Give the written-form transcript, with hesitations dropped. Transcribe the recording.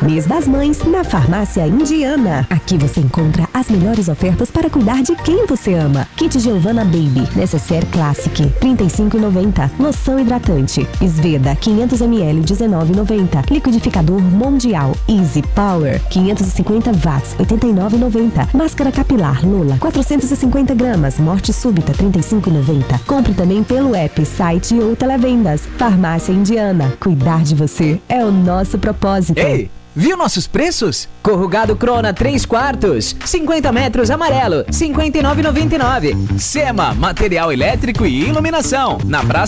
Mês das Mães na Farmácia Indiana. Aqui você encontra as melhores ofertas para cuidar de quem você ama. Kit Giovanna Baby, Necessaire Classic, R$ 35,90. Loção hidratante, Sveda, 500ml, R$ 19,90. Liquidificador Mundial, Easy Power, 550 watts, R$ 89,90. Máscara capilar Lola, 450 gramas, Morte Súbita, R$ 35,90. Compre também pelo app, site ou televendas. Farmácia Indiana. Cuidar de você é o nosso propósito. Ei, viu nossos preços? Corrugado Crona 3/4, 50 metros amarelo, R$ 59,99. Sema, material elétrico e iluminação, na Praça